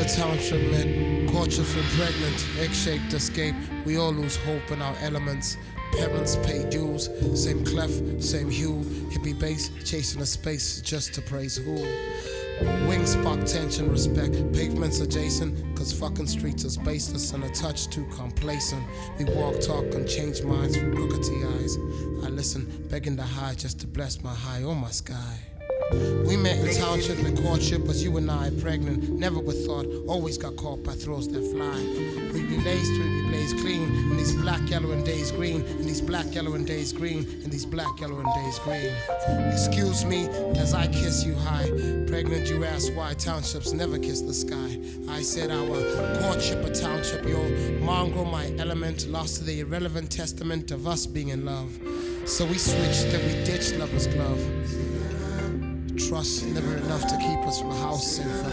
township met, courtship for pregnant, egg-shaped escape. We all lose hope in our elements. Parents pay dues, same clef, same hue. Hippie bass, chasing a space just to praise who. Wings spark tension, respect, pavements adjacent. Cause fucking streets is baseless and a touch too complacent. We walk, talk, and change minds with crookedy eyes. I listen, begging to high just to bless my high or my sky. We met in township and courtship, was you and I pregnant. Never with thought, always got caught by throws that fly. We be laced, we be blazed clean. In these black, yellow, and days green. In these black, yellow, and days green. In these black, yellow, and days green. Excuse me as I kiss you high. Pregnant, you ask why townships never kiss the sky. I said our courtship a township, yo. Mongrel, my element, lost to the irrelevant testament of us being in love. So we switched and we ditched lover's glove. Trust never enough to keep us from housing.